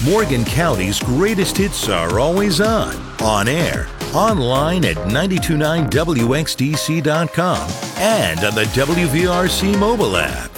Morgan County's greatest hits are always on air, online at 929wxdc.com, and on the WVRC mobile app.